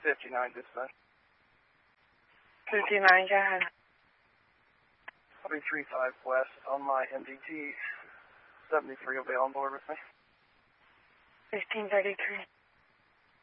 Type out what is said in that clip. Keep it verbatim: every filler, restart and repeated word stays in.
fifty-nine dispatch. fifty-nine, go ahead. I'll be three five west on my M D T. seventy-three will be on board with me. fifteen thirty-three.